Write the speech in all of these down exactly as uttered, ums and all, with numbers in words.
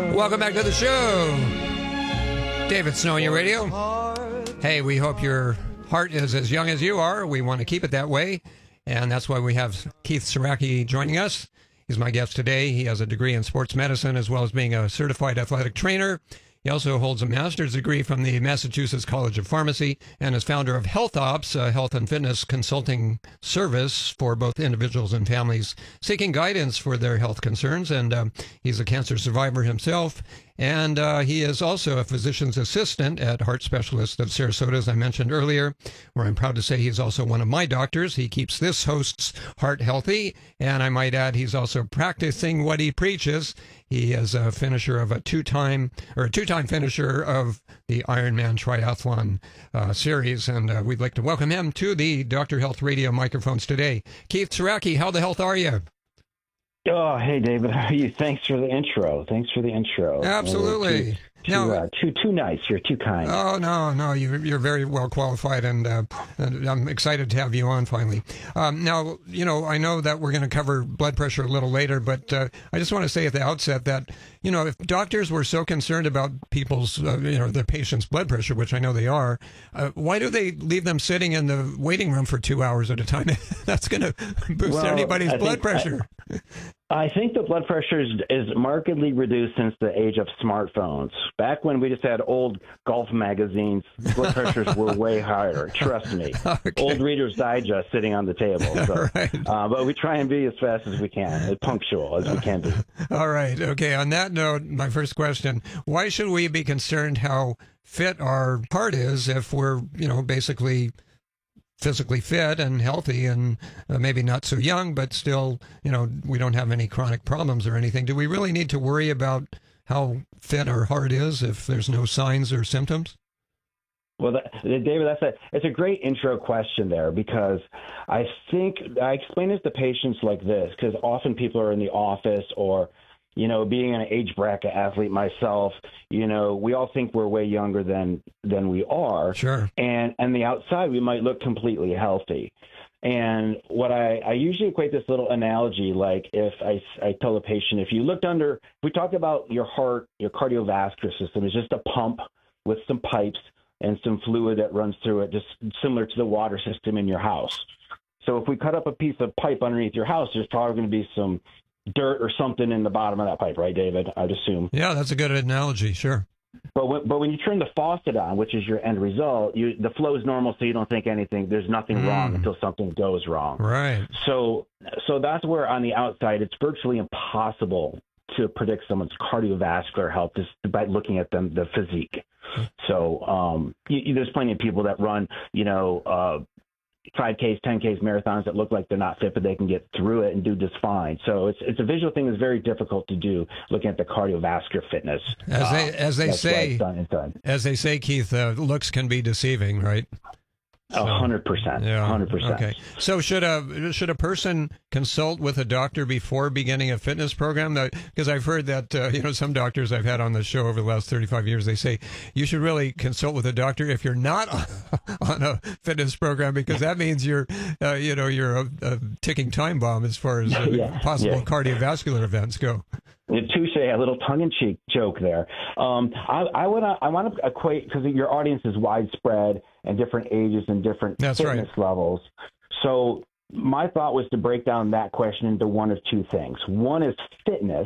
Welcome back to the show. David Snow on your radio. Hey, we hope your heart is as young as you are. We want to keep it that way. And that's why we have Keith Saracki joining us. He's my guest today. He has a degree in sports medicine as well as being a certified athletic trainer. He also holds a master's degree from the Massachusetts College of Pharmacy and is founder of Health Ops, a health and fitness consulting service for both individuals and families seeking guidance for their health concerns. And um, he's a cancer survivor himself. And uh, he is also a physician's assistant at Heart Specialist of Sarasota, as I mentioned earlier, where I'm proud to say he's also one of my doctors. He keeps this host's heart healthy. And I might add, he's also practicing what he preaches. He is a finisher of a two-time, or a two-time finisher of the Ironman Triathlon uh, series. And uh, we'd like to welcome him to the Doctor Health Radio microphones today. Keith Saracki, how the health are you? Oh, hey, David. How are you? Thanks for the intro. Thanks for the intro. Absolutely. Too, now, too, uh, too, too nice. You're too kind. Oh, no, no. You're, you're very well qualified, and, uh, and I'm excited to have you on finally. Um, now, you know, I know that we're going to cover blood pressure a little later, but uh, I just want to say at the outset that, you know, if doctors were so concerned about people's, uh, you know, their patients' blood pressure, which I know they are, uh, why do they leave them sitting in the waiting room for two hours at a time? That's going to boost well, anybody's I blood pressure. I, I think the blood pressure is, is markedly reduced since the age of smartphones. Back when we just had old golf magazines, blood pressures were way higher. Trust me. Okay. Old Reader's Digest sitting on the table. So, right. uh, but we try and be as fast as we can, as punctual as we can be. All right. Okay. On that note, my first question, why should we be concerned how fit our heart is if we're, you know, basically physically fit and healthy and uh, maybe not so young, but still, you know, we don't have any chronic problems or anything? Do we really need to worry about how fit our heart is if there's no signs or symptoms? Well, that, David, that's a it's a great intro question there, because I think I explain this to patients like this, because often people are in the office, or, you know, being an age bracket athlete myself, you know, we all think we're way younger than than we are. Sure. And on the outside, we might look completely healthy. And what I, I usually equate this little analogy, like if I, I tell a patient, if you looked under, if we talked about your heart, your cardiovascular system is just a pump with some pipes and some fluid that runs through it, just similar to the water system in your house. So if we cut up a piece of pipe underneath your house, there's probably going to be some dirt or something in the bottom of that pipe, right, David? I'd assume. Yeah, that's a good analogy. Sure. But when, but when you turn the faucet on, which is your end result, you, the flow is normal, so you don't think anything. There's nothing mm. wrong until something goes wrong. Right. So, so that's where on the outside, it's virtually impossible to predict someone's cardiovascular health just by looking at them, the physique. So, um, you, you, there's plenty of people that run, you know, uh, five Ks, ten Ks marathons that look like they're not fit, but they can get through it and do just fine. So it's it's a visual thing that's very difficult to do, looking at the cardiovascular fitness. As they, uh, as they say, done done. as they say, Keith, uh, looks can be deceiving, right? A hundred percent. A hundred percent. Okay. So should a should a person consult with a doctor before beginning a fitness program? Because I've heard that uh, you know, some doctors I've had on the show over the last thirty-five years, they say you should really consult with a doctor if you're not on a fitness program, because that means you're uh, you know you're a, a ticking time bomb as far as uh, yeah, possible yeah. cardiovascular events go. Touche, a little tongue-in-cheek joke there. Um, I, I want to I want to equate, because your audience is widespread and different ages and different That's fitness right. levels. So my thought was to break down that question into one of two things. One is fitness,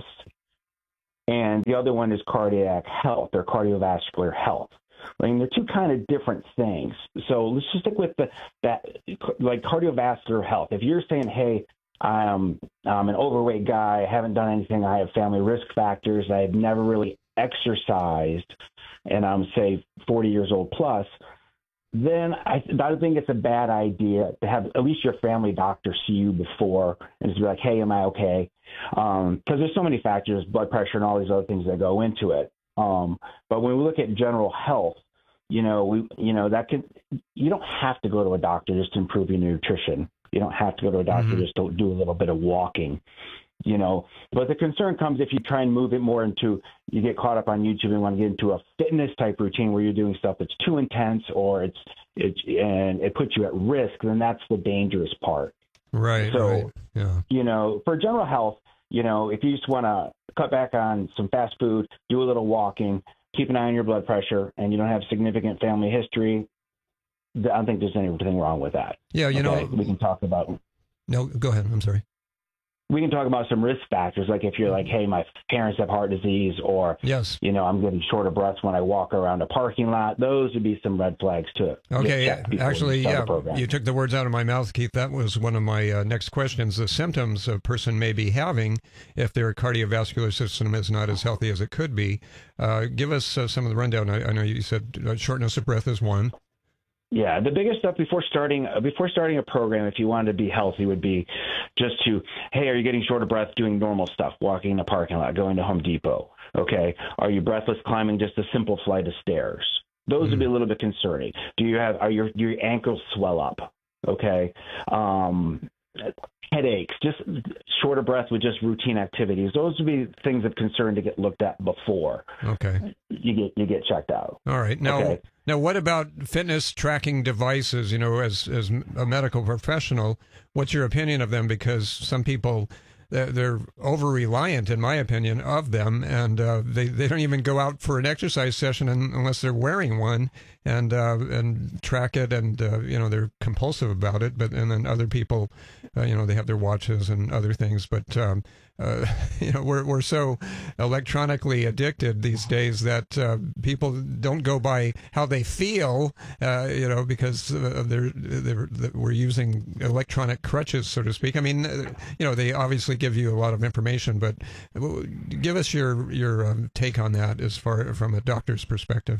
and the other one is cardiac health or cardiovascular health. I mean, they're two kind of different things. So let's just stick with the that like cardiovascular health. If you're saying, hey, I'm, I'm an overweight guy, I haven't done anything, I have family risk factors, I've never really exercised, and I'm, say, forty years old plus, then I, I think it's a bad idea to have at least your family doctor see you before and just be like, hey, am I okay? Because um, there's so many factors, blood pressure and all these other things that go into it. Um, but when we look at general health, you know, we, you know, that can, you don't have to go to a doctor just to improve your nutrition. You don't have to go to a doctor mm-hmm. just to do a little bit of walking, you know. But the concern comes if you try and move it more into, you get caught up on YouTube and want to get into a fitness type routine where you're doing stuff that's too intense or it's, it's and it puts you at risk, then that's the dangerous part. Right. So, right. Yeah. you know, for general health, You know, if you just want to cut back on some fast food, do a little walking, keep an eye on your blood pressure, and you don't have significant family history, I don't think there's anything wrong with that. Yeah, you okay? know. We can talk about. No, go ahead. I'm sorry. We can talk about some risk factors, like if you're like, hey, my parents have heart disease, or, yes, you know, I'm getting short of breath when I walk around a parking lot. Those would be some red flags to Okay, actually, you yeah, you took the words out of my mouth, Keith. That was one of my uh, next questions. The symptoms a person may be having if their cardiovascular system is not as healthy as it could be. Uh, give us uh, some of the rundown. I, I know you said uh, shortness of breath is one. Yeah, the biggest stuff before starting uh, before starting a program, if you wanted to be healthy, would be just to, hey, are you getting short of breath doing normal stuff, walking in a parking lot, going to Home Depot? Okay, are you breathless climbing just a simple flight of stairs? Those mm-hmm. would be a little bit concerning. Do you have are your do your ankles swell up? Okay, um, headaches, just short of breath with just routine activities. Those would be things of concern to get looked at before. Okay, you get you get checked out. All right, now. Okay. Now, what about fitness tracking devices? You know, as as a medical professional, what's your opinion of them? Because some people, they're, they're over reliant, in my opinion, of them, and uh, they they don't even go out for an exercise session unless they're wearing one, and uh, and track it, and uh, you know they're compulsive about it. But and then other people, uh, you know, they have their watches and other things, but. Um, Uh, you know, we're we're so electronically addicted these days that uh, people don't go by how they feel, uh, you know, because uh, they're, they're, they're we're using electronic crutches, so to speak. I mean, uh, you know, they obviously give you a lot of information, but give us your your um, take on that as far from a doctor's perspective.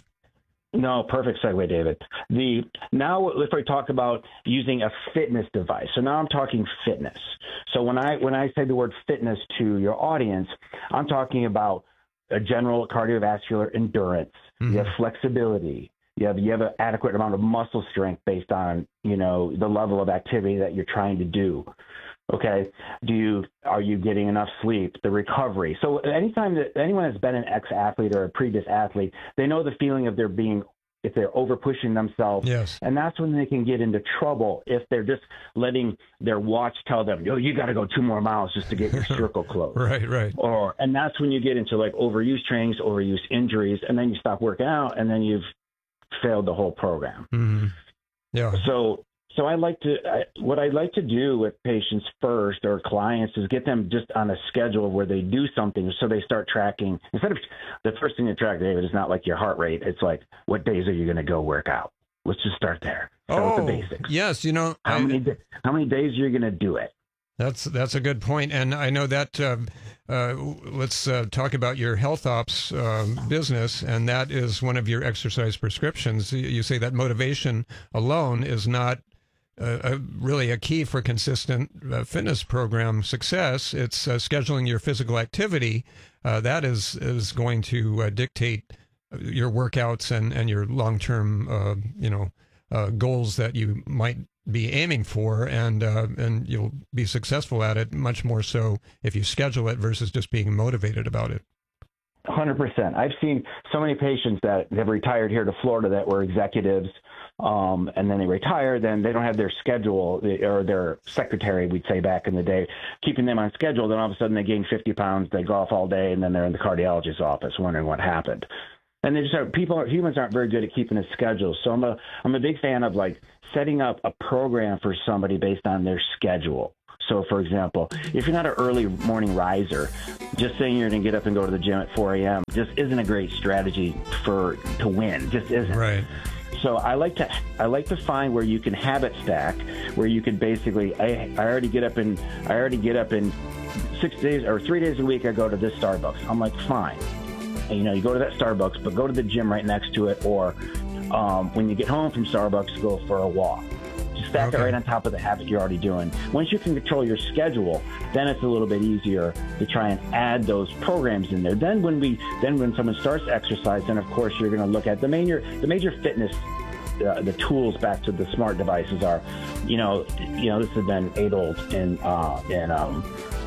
No, perfect segue, David. The now if we talk about using a fitness device, so now I'm talking fitness. So when I when I say the word fitness to your audience, I'm talking about a general cardiovascular endurance. Mm-hmm. You have flexibility. You have you have an adequate amount of muscle strength based on you know the level of activity that you're trying to do. Okay, do you are you getting enough sleep? The recovery. So anytime that anyone has been an ex-athlete or a previous athlete, they know the feeling of there being if they're over pushing themselves. Yes. And that's when they can get into trouble if they're just letting their watch tell them, yo, you got to go two more miles just to get your circle closed. Right, right. Or and that's when you get into like overuse trainings, overuse injuries, and then you stop working out, and then you've failed the whole program. Mm-hmm. Yeah. So. So I like to, I, what I like to do with patients first or clients is get them just on a schedule where they do something so they start tracking. Instead of the first thing you track, David, is not like your heart rate. It's like, what days are you going to go work out? Let's just start there. Start oh, with the basics. Yes. You know, how I, many, how many days are you going to do it? That's, that's a good point. And I know that, uh, uh, let's uh, talk about your health ops uh, business. And that is one of your exercise prescriptions. You say that motivation alone is not Uh, uh, really a key for consistent uh, fitness program success. It's uh, scheduling your physical activity. Uh, that is is going to uh, dictate your workouts and, and your long-term, uh, you know, uh, goals that you might be aiming for, and uh, and you'll be successful at it much more so if you schedule it versus just being motivated about it. one hundred percent. I've seen so many patients that have retired here to Florida that were executives, um, and then they retire, then they don't have their schedule or their secretary, we'd say back in the day, keeping them on schedule. Then all of a sudden they gain fifty pounds, they golf all day, and then they're in the cardiologist's office wondering what happened. And they just are, people, humans aren't very good at keeping a schedule. So I'm a, I'm a big fan of like setting up a program for somebody based on their schedule. So, for example, if you're not an early morning riser, just saying you're going to get up and go to the gym at four a.m. just isn't a great strategy for to win. Just isn't. Right. So I like to I like to find where you can habit stack, where you can basically I, I already get up in I already get up in six days or three days a week. I go to this Starbucks. I'm like, fine. And, you know, you go to that Starbucks, but go to the gym right next to it, or um, when you get home from Starbucks, go for a walk. Stack okay. it right on top of the habit you're already doing. Once you can control your schedule, then it's a little bit easier to try and add those programs in there. Then when we, then when someone starts exercise, then of course you're going to look at the major, the major fitness, uh, the tools back to the smart devices are, you know, you know this has been age old in uh, in um,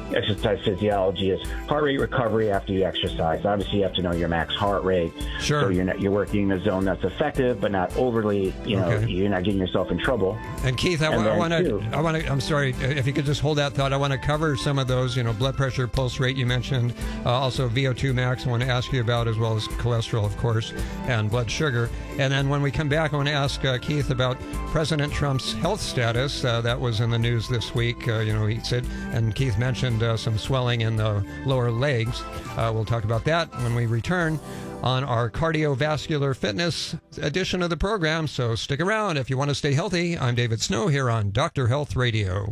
exercise physiology is heart rate recovery after you exercise. Obviously, you have to know your max heart rate. Sure. So you're not, you're working in a zone that's effective, but not overly, you know, Okay. you're not getting yourself in trouble. And Keith, I, And wa- I then, want to, too- I want to, I'm sorry, if you could just hold that thought. I want to cover some of those, you know, blood pressure, pulse rate you mentioned, uh, also V O two max I want to ask you about, as well as cholesterol, of course, and blood sugar. And then when we come back, I want to ask uh, Keith about President Trump's health status. Uh, that was in the news this week. Uh, you know, he said, and Keith mentioned uh, some swelling in the lower legs. Uh, we'll talk about that when we return on our cardiovascular fitness edition of the program. So stick around if you want to stay healthy. I'm David Snow here on Doctor Health Radio.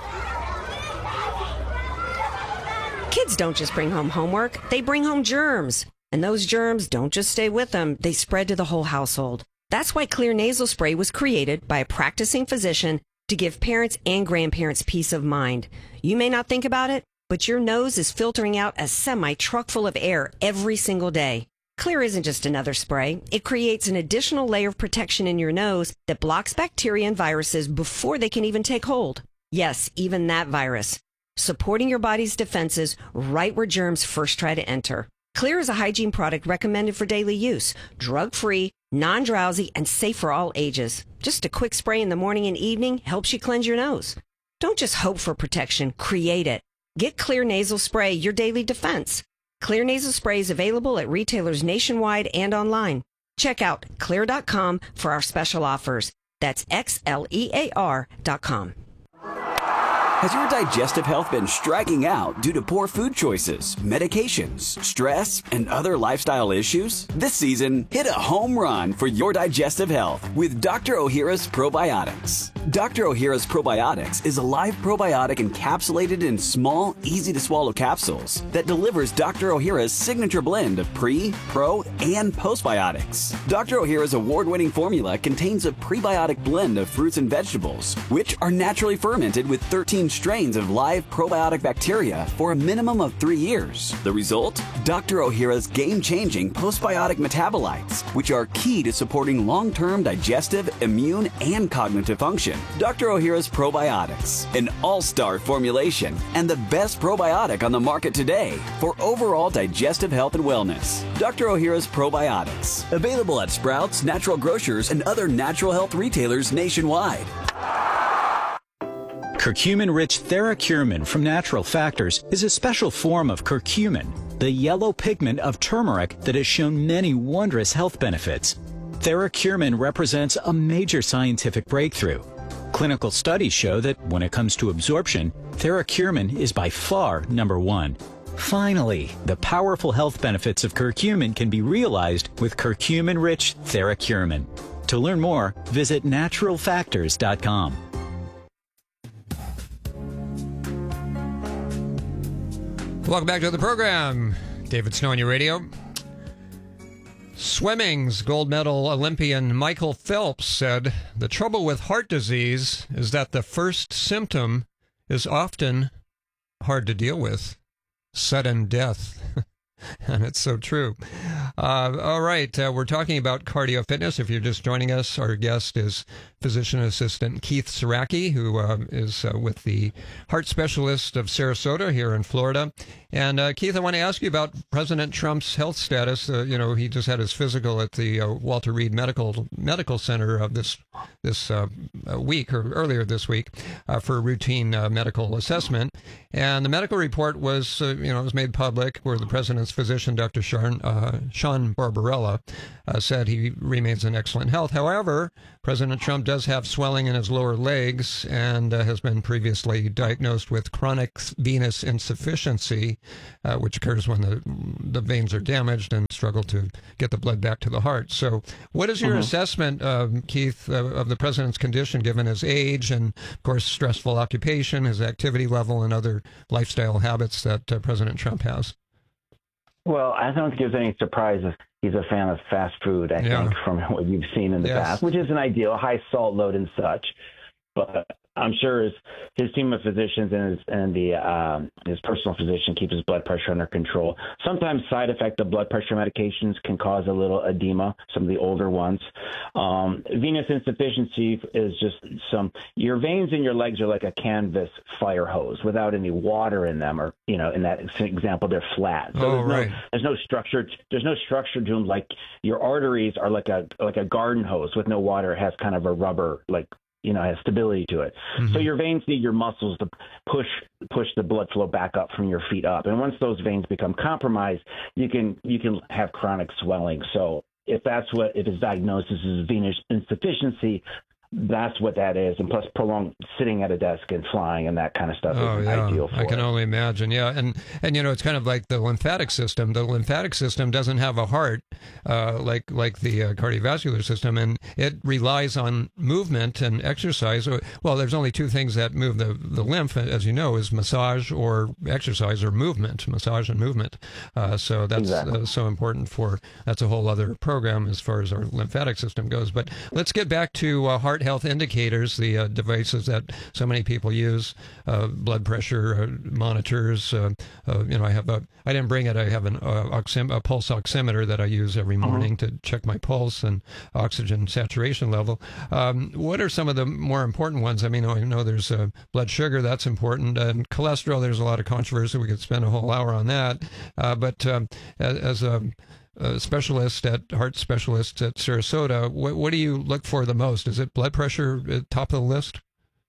Kids don't just bring home homework, they bring home germs. And those germs don't just stay with them, they spread to the whole household. That's why Clear Nasal Spray was created by a practicing physician to give parents and grandparents peace of mind. You may not think about it, but your nose is filtering out a semi-truck full of air every single day. Clear isn't just another spray. It creates an additional layer of protection in your nose that blocks bacteria and viruses before they can even take hold. Yes, even that virus. Supporting your body's defenses right where germs first try to enter. Clear is a hygiene product recommended for daily use, drug-free, non-drowsy, and safe for all ages. Just a quick spray in the morning and evening helps you cleanse your nose. Don't just hope for protection, create it. Get Clear Nasal Spray, your daily defense. Clear Nasal Spray is available at retailers nationwide and online. Check out clear dot com for our special offers. That's X L E A R dot com. Has your digestive health been striking out due to poor food choices, medications, stress, and other lifestyle issues? This season, hit a home run for your digestive health with Doctor Ohhira's Probiotics. Doctor Ohhira's Probiotics is a live probiotic encapsulated in small, easy-to-swallow capsules that delivers Doctor Ohhira's signature blend of pre, pro, and postbiotics. Doctor Ohhira's award-winning formula contains a prebiotic blend of fruits and vegetables, which are naturally fermented with thirteen strains of live probiotic bacteria for a minimum of three years. The result? Doctor Ohhira's game-changing postbiotic metabolites, which are key to supporting long-term digestive, immune, and cognitive function. Doctor Ohhira's Probiotics, an all-star formulation and the best probiotic on the market today for overall digestive health and wellness. Doctor Ohhira's Probiotics, available at Sprouts, Natural Grocers, and other natural health retailers nationwide. Curcumin-rich TheraCurmin from Natural Factors is a special form of curcumin, the yellow pigment of turmeric that has shown many wondrous health benefits. TheraCurmin represents a major scientific breakthrough. Clinical studies show that when it comes to absorption, TheraCurmin is by far number one. Finally, the powerful health benefits of curcumin can be realized with curcumin-rich TheraCurmin. To learn more, visit natural factors dot com. Welcome back to the program. David Snow on your radio. Swimming's gold medal Olympian Michael Phelps said, "The trouble with heart disease is that the first symptom is often hard to deal with, sudden death." And it's so true. Uh, all right, uh, we're talking about cardio fitness. If you're just joining us, our guest is physician assistant Keith Saracki, who uh, is uh, with the heart specialist of Sarasota here in Florida. And uh, Keith, I want to ask you about President Trump's health status. Uh, you know, he just had his physical at the uh, Walter Reed Medical Medical Center uh, this this uh, week or earlier this week uh, for routine uh, medical assessment. And the medical report was, uh, you know, was made public, where the president's physician, Doctor Sean, uh, Sean Barbarella, uh, said he remains in excellent health. However, President Trump does have swelling in his lower legs and uh, has been previously diagnosed with chronic venous insufficiency, uh, which occurs when the the veins are damaged and struggle to get the blood back to the heart. So what is your mm-hmm. assessment, um, Keith, uh, of the president's condition, given his age and, of course, stressful occupation, his activity level, and other lifestyle habits that uh, President Trump has? Well, I don't think there's any surprise if he's a fan of fast food, I yeah. think, from what you've seen in the yes. past, which isn't ideal, high salt load and such. But I'm sure his his team of physicians and his and the um, his personal physician keep his blood pressure under control. Sometimes side effect of blood pressure medications can cause a little edema. Some of the older ones. Um, venous insufficiency is just some. Your veins in your legs are like a canvas fire hose without any water in them, or you know, in that example, they're flat. So oh, there's right. no there's no structure. There's no structure to them. Like your arteries are like a like a garden hose with no water. It has kind of a rubber like. You know, has stability to it. Mm-hmm. So your veins need your muscles to push push the blood flow back up from your feet up. And once those veins become compromised, you can you can have chronic swelling. So if that's what if his diagnosis is venous insufficiency, that's what that is. And plus prolonged sitting at a desk and flying and that kind of stuff oh, is yeah. ideal for I can it. only imagine. Yeah. And, and, you know, it's kind of like the lymphatic system. The lymphatic system doesn't have a heart uh, like like the uh, cardiovascular system, and it relies on movement and exercise. Well, there's only two things that move the, the lymph, as you know, is massage or exercise or movement, massage and movement. Uh, so that's exactly. uh, so important for, that's a whole other program as far as our lymphatic system goes. But let's get back to uh, heart health indicators, the uh, devices that so many people use, uh, blood pressure uh, monitors. Uh, uh, you know, I have a, I didn't bring it. I have an uh, oxim, a pulse oximeter that I use every morning uh-huh. to check my pulse and oxygen saturation level. Um, what are some of the more important ones? I mean, I know there's uh, blood sugar, that's important, and cholesterol. There's a lot of controversy. We could spend a whole hour on that. Uh, but um, as, as a Uh, specialist at heart specialist at Sarasota, what, what do you look for the most? Is it blood pressure at top of the list?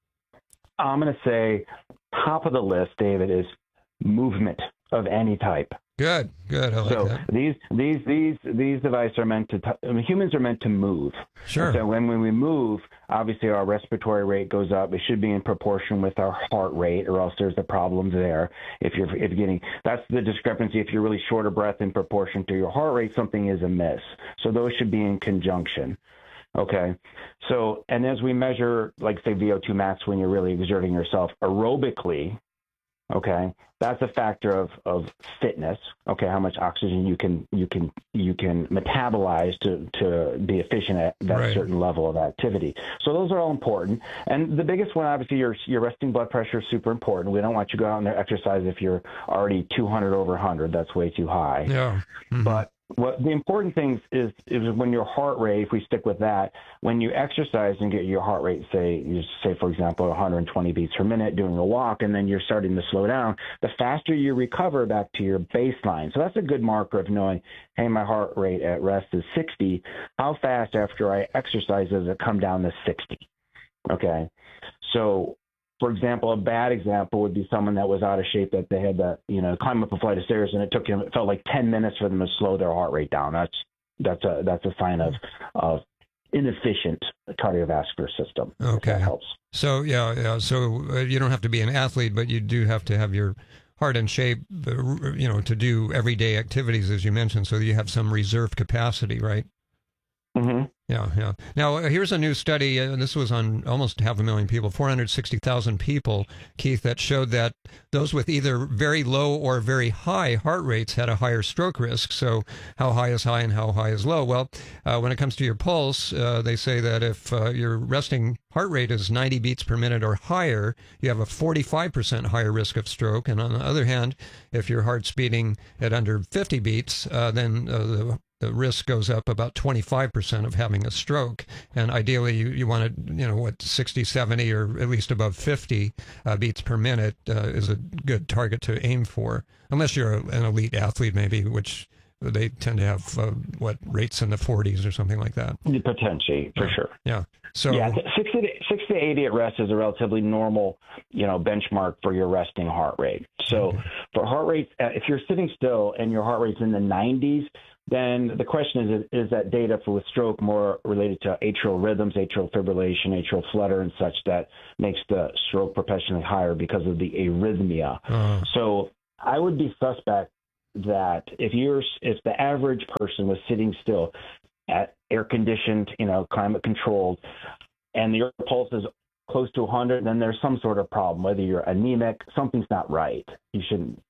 I'm going to say top of the list, David, is movement of any type. Good, good. I like so that. these these these these devices are meant to. T- I mean, humans are meant to move. Sure. And so when when we move, obviously our respiratory rate goes up. It should be in proportion with our heart rate, or else there's a problem there. If you're if you're getting that's the discrepancy. If you're really short of breath in proportion to your heart rate, something is amiss. So those should be in conjunction. Okay. So and as we measure, like say V O two max when you're really exerting yourself aerobically. Okay, that's a factor of, of fitness. Okay, how much oxygen you can you can you can metabolize to, to be efficient at that right. certain level of activity. So those are all important. And the biggest one, obviously, your your resting blood pressure is super important. We don't want you to go out and exercise if you're already two hundred over one hundred. That's way too high. Yeah. Mm-hmm. But what the important thing is is when your heart rate, if we stick with that, when you exercise and get your heart rate, say, you say for example, one hundred twenty beats per minute doing a walk, and then you're starting to slow down, the faster you recover back to your baseline. So that's a good marker of knowing, hey, my heart rate at rest is sixty. How fast after I exercise does it come down to sixty? Okay, so. For example, a bad example would be someone that was out of shape, that they had to, you know, climb up a flight of stairs, and it took him, it felt like ten minutes for them to slow their heart rate down. That's that's a that's a sign of of inefficient cardiovascular system. Okay, if that helps. So yeah, yeah. So uh, you don't have to be an athlete, but you do have to have your heart in shape, uh, you know, to do everyday activities, as you mentioned, so that you have some reserve capacity, right? Mm-hmm. Yeah, yeah. Now, uh, here's a new study, and uh, this was on almost half a million people, four hundred sixty thousand people, Keith, that showed that those with either very low or very high heart rates had a higher stroke risk. So how high is high and how high is low? Well, uh, when it comes to your pulse, uh, they say that if uh, your resting heart rate is ninety beats per minute or higher, you have a forty-five percent higher risk of stroke. And on the other hand, if your heart's beating at under fifty beats, uh, then uh, the the risk goes up about twenty-five percent of having a stroke. And ideally, you, you want to, you know, what, sixty, seventy, or at least above fifty uh, beats per minute uh, is a good target to aim for, unless you're a, an elite athlete, maybe, which they tend to have, uh, what, rates in the forties or something like that. Potentially, for yeah. sure. Yeah. So yeah, sixty to, sixty to eighty at rest is a relatively normal, you know, benchmark for your resting heart rate. So okay. for heart rates, if you're sitting still and your heart rate's in the nineties, then the question is, is that data for with stroke more related to atrial rhythms, atrial fibrillation, atrial flutter, and such that makes the stroke proportionally higher because of the arrhythmia. Uh-huh. So I would be suspect that if you're if the average person was sitting still at air conditioned, you know, climate controlled, and your pulse is close to one hundred, then there's some sort of problem. Whether you're anemic, something's not right. You shouldn't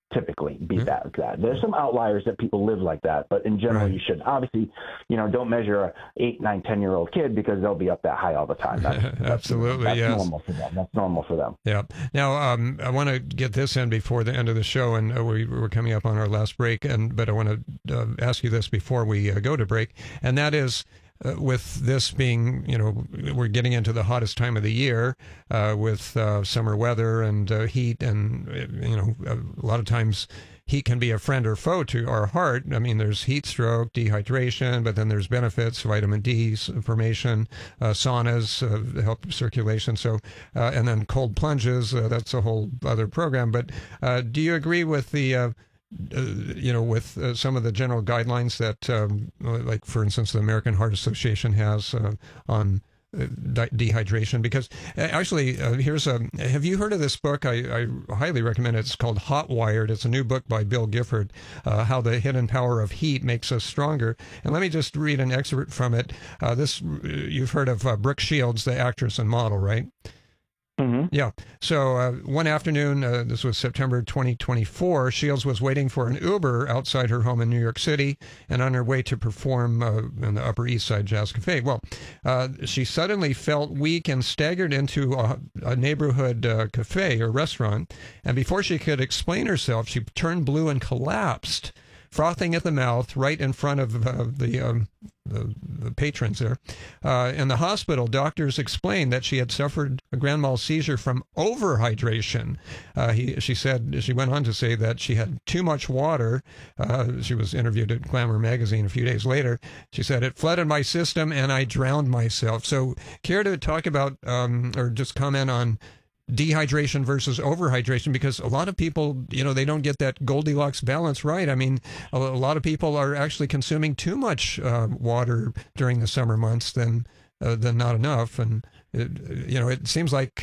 typically be Mm-hmm. that, that. There's some outliers that people live like that, but in general, Right. you should. Obviously, you know, don't measure a eight, nine, ten-year-old kid because they'll be up that high all the time. That's, that's, Absolutely, that's yes. normal for them. That's normal for them. Yeah. Now, um, I want to get this in before the end of the show, and uh, we, we're coming up on our last break. And but I want to uh, ask you this before we uh, go to break, and that is, uh, with this being, you know, we're getting into the hottest time of the year, uh, with uh, summer weather and uh, heat, and uh, you know, a lot of times heat can be a friend or foe to our heart. I mean, there's heat stroke, dehydration, but then there's benefits, vitamin D formation, uh, saunas uh, help circulation. So, uh, and then cold plunges, uh, that's a whole other program. But uh, do you agree with the, uh, uh, you know, with uh, some of the general guidelines that, um, like, for instance, the American Heart Association has uh, on De- dehydration? Because uh, actually, uh, here's a. Have you heard of this book? I, I highly recommend it. It's called Hot Wired. It's a new book by Bill Gifford. Uh, how the hidden power of heat makes us stronger. And let me just read an excerpt from it. Uh, this you've heard of uh, Brooke Shields, the actress and model, right? Mm-hmm. Yeah. So uh, one afternoon, uh, this was September twenty twenty-four, Shields was waiting for an Uber outside her home in New York City and on her way to perform uh, in the Upper East Side Jazz Cafe. Well, uh, she suddenly felt weak and staggered into a, a neighborhood uh, cafe or restaurant. And before she could explain herself, she turned blue and collapsed, frothing at the mouth right in front of uh, the, um, the the patrons there. Uh, in the hospital, doctors explained that she had suffered a grand mal seizure from overhydration. Uh, he, she said, she went on to say that she had too much water. Uh, she was interviewed at Glamour magazine a few days later. She said, it flooded my system and I drowned myself. So care to talk about, um, or just comment on dehydration versus overhydration, because a lot of people, you know, they don't get that Goldilocks balance right. I mean, a, a lot of people are actually consuming too much uh, water during the summer months than uh, than not enough, and it, you know, it seems like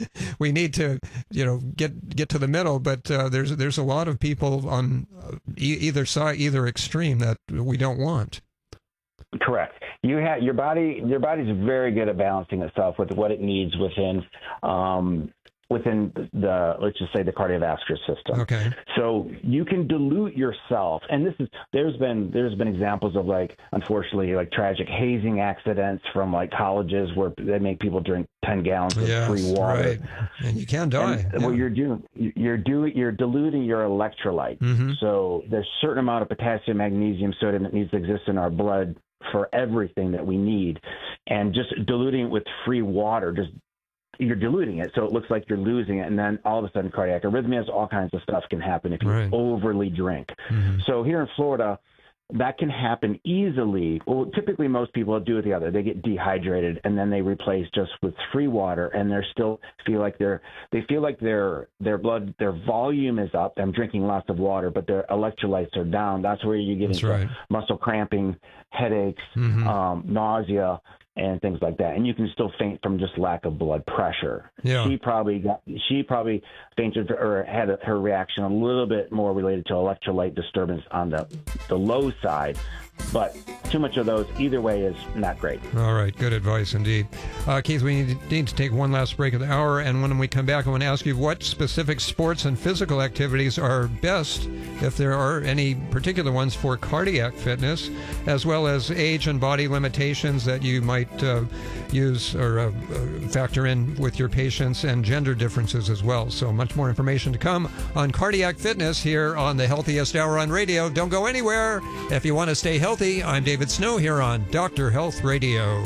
we need to, you know, get get to the middle. But uh, there's there's a lot of people on e- either side, either extreme, that we don't want. Correct. You have your body. Your body's very good at balancing itself with what it needs within, um, within the, let's just say, the cardiovascular system. Okay. So you can dilute yourself, and this is there's been there's been examples of, like, unfortunately, like tragic hazing accidents from like colleges where they make people drink ten gallons of Yes, free water. right. And you can die. And what Yeah. you're doing, you're doing, you're diluting your electrolyte. Mhm. So there's a certain amount of potassium, magnesium, sodium that needs to exist in our blood for everything that we need, and just diluting it with free water, just you're diluting it, so it looks like you're losing it, and then all of a sudden cardiac arrhythmias, all kinds of stuff can happen if you Right. overly drink. Mm-hmm. So here in Florida, that can happen easily. Well, typically most people do it the other. They get dehydrated and then they replace just with free water, and they're still feel like they're they feel like their their blood their volume is up. I'm drinking lots of water, but their electrolytes are down. That's where you get That's into right. muscle cramping, headaches, Mhm. um, nausea, and things like that. And you can still faint from just lack of blood pressure. Yeah. She probably got she probably fainted or had a, her reaction a little bit more related to electrolyte disturbance on the the low side. But too much of those either way is not great. All right, good advice indeed. Uh, Keith, we need, need to take one last break of the hour, and when we come back, I want to ask you what specific sports and physical activities are best, if there are any particular ones for cardiac fitness, as well as age and body limitations that you might uh, use or uh, uh, factor in with your patients, and gender differences as well. So much more information to come on cardiac fitness here on the Healthiest Hour on Radio. Don't go anywhere. If you want to stay healthy, I'm David Snow here on Doctor Health Radio.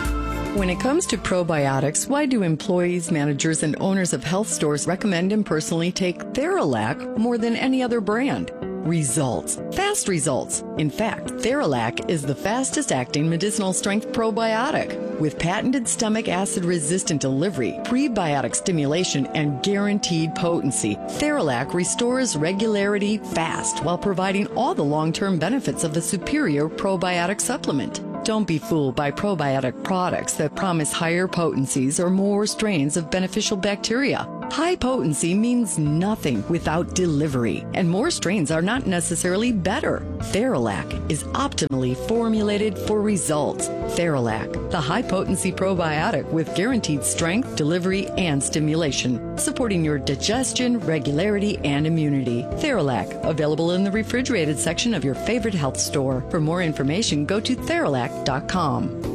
When it comes to probiotics, why do employees, managers, and owners of health stores recommend and personally take Theralac more than any other brand? Results. Fast results. In fact, Theralac is the fastest acting medicinal strength probiotic. With patented stomach acid resistant delivery, prebiotic stimulation, and guaranteed potency, Theralac restores regularity fast while providing all the long-term benefits of the superior probiotic supplement. Don't be fooled by probiotic products that promise higher potencies or more strains of beneficial bacteria. High potency means nothing without delivery, and more strains are not necessarily better. Theralac is optimally formulated for results. Theralac, the high potency probiotic with guaranteed strength, delivery, and stimulation, supporting your digestion, regularity, and immunity. Theralac, available in the refrigerated section of your favorite health store. For more information, go to theralac dot com.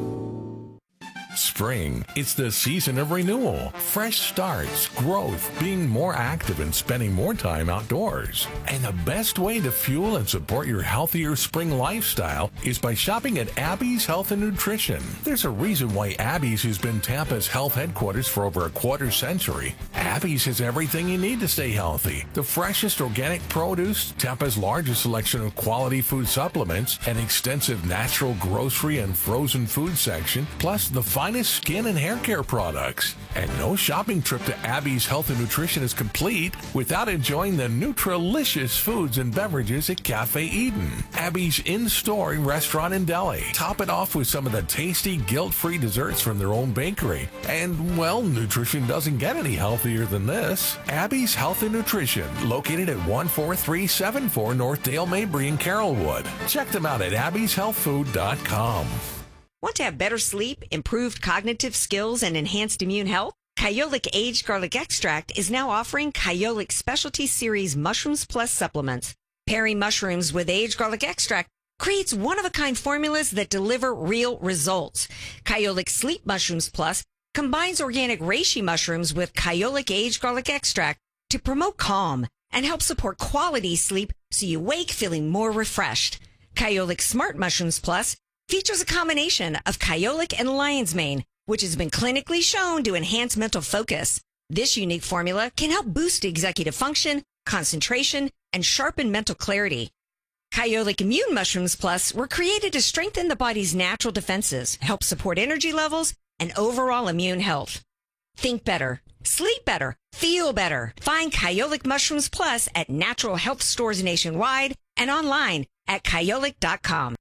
Spring, it's the season of renewal, fresh starts, growth, being more active and spending more time outdoors. And the best way to fuel and support your healthier spring lifestyle is by shopping at Abby's Health and Nutrition. There's a reason why Abby's has been Tampa's health headquarters for over a quarter century. Abby's has everything you need to stay healthy. The freshest organic produce, Tampa's largest selection of quality food supplements, an extensive natural grocery and frozen food section, plus the finest skin and hair care products. And no shopping trip to Abby's Health and Nutrition is complete without enjoying the Nutralicious foods and beverages at Cafe Eden, Abby's in-store restaurant in Delhi. Top it off with some of the tasty, guilt-free desserts from their own bakery. And, well, nutrition doesn't get any healthier than this. Abby's Health and Nutrition, located at one four three seven four North Dale Mabry in Carrollwood. Check them out at abbys health food dot com. Want to have better sleep, improved cognitive skills, and enhanced immune health? Kyolic Aged Garlic Extract is now offering Kyolic Specialty Series Mushrooms Plus supplements. Pairing mushrooms with aged garlic extract creates one-of-a-kind formulas that deliver real results. Kyolic Sleep Mushrooms Plus combines organic reishi mushrooms with Kyolic Aged Garlic Extract to promote calm and help support quality sleep so you wake feeling more refreshed. Kyolic Smart Mushrooms Plus features a combination of kyolic and lion's mane, which has been clinically shown to enhance mental focus. This unique formula can help boost executive function, concentration, and sharpen mental clarity. Kyolic Immune Mushrooms Plus were created to strengthen the body's natural defenses, help support energy levels, and overall immune health. Think better, sleep better, feel better. Find Kyolic Mushrooms Plus at natural health stores nationwide and online at kyolic dot com.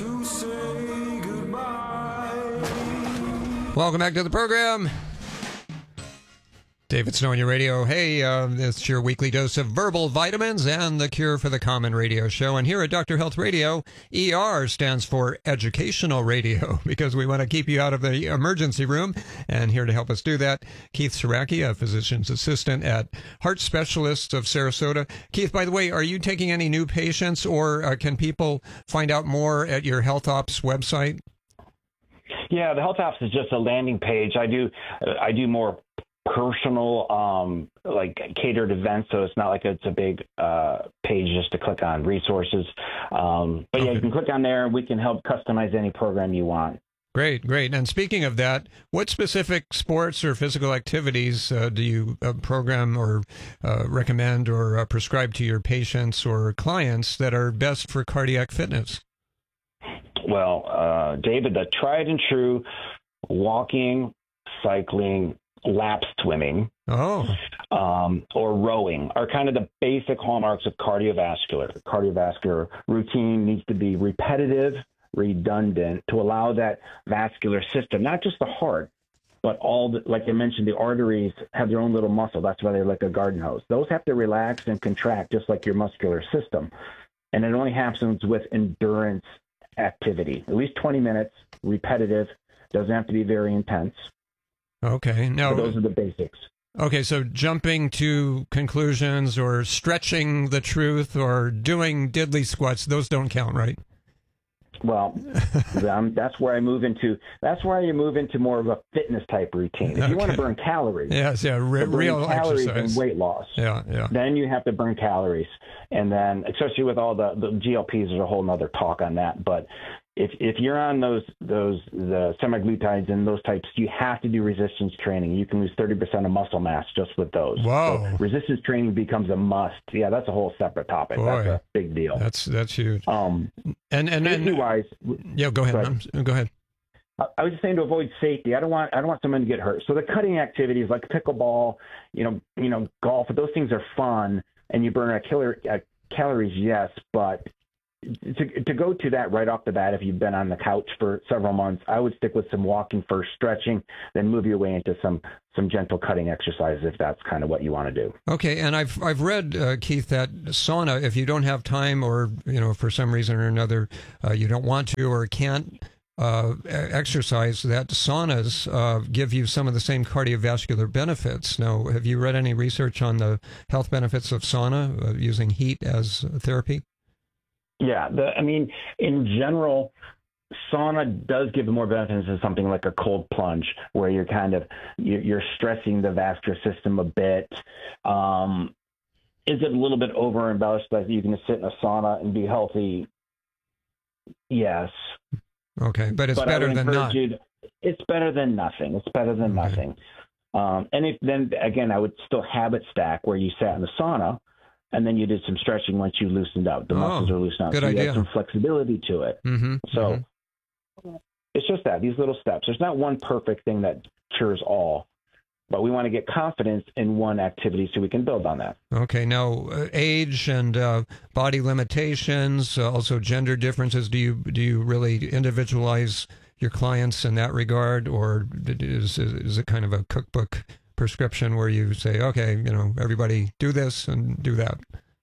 Welcome back to the program. David Snow on your radio. Hey, uh, it's your weekly dose of verbal vitamins and the cure for the common radio show. And here at Doctor Health Radio, E R stands for educational radio because we want to keep you out of the emergency room. And here to help us do that, Keith Saraki, a physician's assistant at Heart Specialists of Sarasota. Keith, by the way, are you taking any new patients, or uh, can people find out more at your Health Ops website? Yeah, the Health Ops is just a landing page. I do, I do more personal, um, like catered events, so it's not like it's a big uh, page just to click on resources. Um, but okay. Yeah, you can click on there, and we can help customize any program you want. Great, great. And speaking of that, what specific sports or physical activities uh, do you uh, program or uh, recommend or uh, prescribe to your patients or clients that are best for cardiac fitness? Well, uh, David, the tried and true walking, cycling, lap swimming, oh, um, or rowing are kind of the basic hallmarks of cardiovascular. The cardiovascular routine needs to be repetitive, redundant to allow that vascular system, not just the heart, but all the, like I mentioned, the arteries have their own little muscle. That's why they're like a garden hose. Those have to relax and contract just like your muscular system. And it only happens with endurance activity, at least twenty minutes, repetitive, doesn't have to be very intense. Okay. Now, so those are the basics. Okay, so jumping to conclusions or stretching the truth or doing diddly squats, those don't count, right? Well, um, that's where I move into. That's where you move into more of a fitness type routine. If okay. you want to burn calories, yes, yeah, re- real calories exercise and weight loss. Yeah, yeah. Then you have to burn calories, and then especially with all the, the G L Ps, there's a whole nother talk on that. But if if you're on those those the semaglutides and those types, you have to do resistance training. You can lose thirty percent of muscle mass just with those. Wow. So resistance training becomes a must. Yeah, that's a whole separate topic. Boy, that's a big deal. That's that's huge. Um, and and and wise, yeah, go ahead. Go, go ahead. I was just saying to avoid safety. I don't want I don't want someone to get hurt. So the cutting activities like pickleball, you know, you know, golf, those things are fun, and you burn a killer uh, calories, yes, but to, to go to that right off the bat, if you've been on the couch for several months, I would stick with some walking first, stretching, then move your way into some some gentle cutting exercises if that's kind of what you want to do. Okay, and I've I've read, uh, Keith, that sauna, if you don't have time or, you know, for some reason or another, uh, you don't want to or can't uh, exercise, that saunas uh, give you some of the same cardiovascular benefits. Now, have you read any research on the health benefits of sauna, uh, using heat as therapy? Yeah, the, I mean, in general, sauna does give more benefits than something like a cold plunge, where you're kind of you're, you're stressing the vascular system a bit. Um, is it a little bit over embellished that you can sit in a sauna and be healthy? Yes. Okay, but it's but better than not. To, it's better than nothing. It's better than okay. nothing. Um, and if then again, I would still habit stack where you sat in the sauna. And then you did some stretching once you loosened up. The muscles oh, are loosened up. Good so you idea. have some flexibility to it. Mm-hmm, so mm-hmm. it's just that, these little steps. There's not one perfect thing that cures all, but we want to get confidence in one activity so we can build on that. Okay. Now, uh, age and uh, body limitations, uh, also gender differences. Do you do you really individualize your clients in that regard, or is is it kind of a cookbook prescription where you say, okay, you know, everybody do this and do that?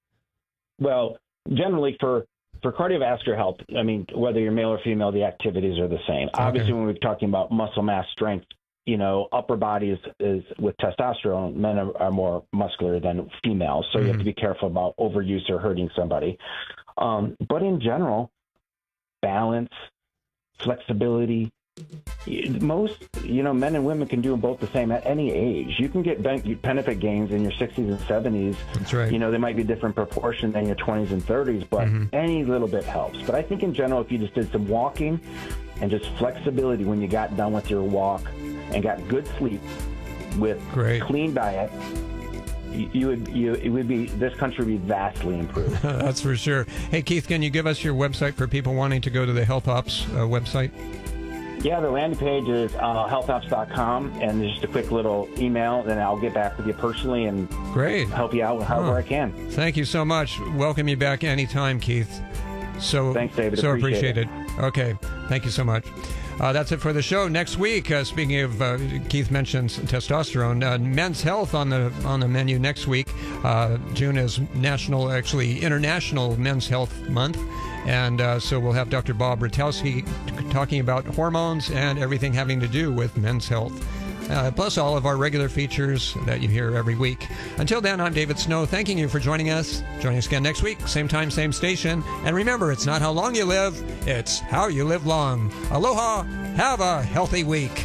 Well, generally for, for cardiovascular health, I mean, whether you're male or female, the activities are the same. Okay. Obviously, when we're talking about muscle mass strength, you know, upper body is, is with testosterone, men are, are more muscular than females. So mm-hmm. you have to be careful about overuse or hurting somebody. Um, but in general, balance, flexibility, most, you know, men and women can do them both the same at any age. You can get benefit gains in your sixties and seventies. That's right. You know, they might be different proportion than your twenties and thirties, but mm-hmm. any little bit helps. But I think in general, if you just did some walking and just flexibility when you got done with your walk and got good sleep with Great. clean diet, you, you would you it would be this country would be vastly improved. That's for sure. Hey, Keith, can you give us your website for people wanting to go to the Health Ops uh, website? Yeah, the landing page is uh, health ops dot com, and there's just a quick little email, and I'll get back with you personally and Great. help you out however oh. I can. Thank you so much. Welcome you back anytime, Keith. So Thanks, David. So appreciate appreciated. it. Okay, thank you so much. Uh, that's it for the show. Next week, uh, speaking of, uh, Keith mentions testosterone, uh, men's health on the on the menu next week. Uh, June is National, actually International Men's Health Month. And uh, so we'll have Doctor Bob Rutowski talking about hormones and everything having to do with men's health. Uh, plus all of our regular features that you hear every week. Until then, I'm David Snow, thanking you for joining us. Join us again next week, same time, same station. And remember, it's not how long you live, it's how you live long. Aloha, have a healthy week.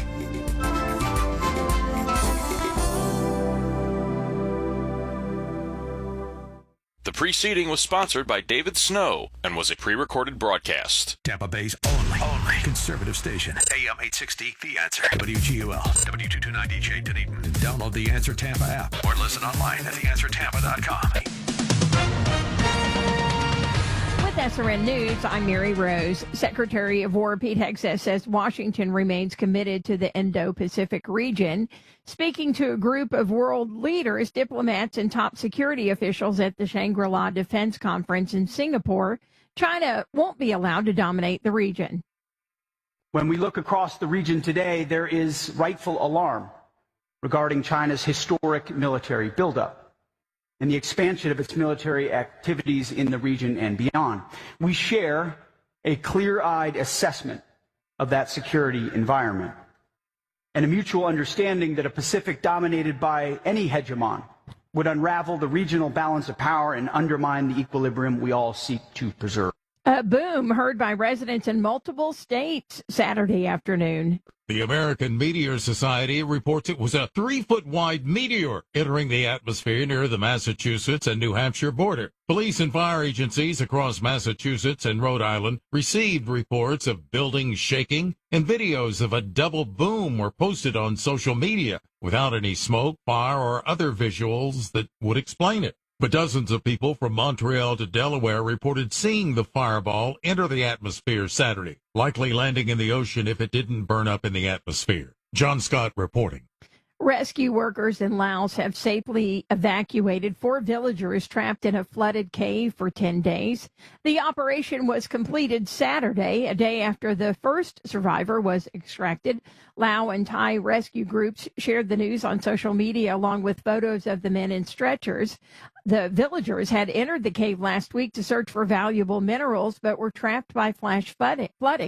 The preceding was sponsored by David Snow and was a pre-recorded broadcast. Tampa Bay's only, only conservative station. A M eight sixty, The Answer. W G U L, W two twenty-nine D J Dunedin. Download the Answer Tampa app or listen online at the answer tampa dot com. With S R N News, I'm Mary Rose. Secretary of War Pete Hegseth says Washington remains committed to the Indo-Pacific region. Speaking to a group of world leaders, diplomats, and top security officials at the Shangri-La Defense Conference in Singapore, China won't be allowed to dominate the region. When we look across the region today, there is rightful alarm regarding China's historic military buildup and the expansion of its military activities in the region and beyond. We share a clear-eyed assessment of that security environment and a mutual understanding that a Pacific dominated by any hegemon would unravel the regional balance of power and undermine the equilibrium we all seek to preserve. A boom heard by residents in multiple states Saturday afternoon. The American Meteor Society reports it was a three-foot-wide meteor entering the atmosphere near the Massachusetts and New Hampshire border. Police and fire agencies across Massachusetts and Rhode Island received reports of buildings shaking, and videos of a double boom were posted on social media without any smoke, fire, or other visuals that would explain it. But dozens of people from Montreal to Delaware reported seeing the fireball enter the atmosphere Saturday, likely landing in the ocean if it didn't burn up in the atmosphere. John Scott reporting. Rescue workers in Laos have safely evacuated four villagers trapped in a flooded cave for ten days. The operation was completed Saturday, a day after the first survivor was extracted. Lao and Thai rescue groups shared the news on social media along with photos of the men in stretchers. The villagers had entered the cave last week to search for valuable minerals, but were trapped by flash flooding.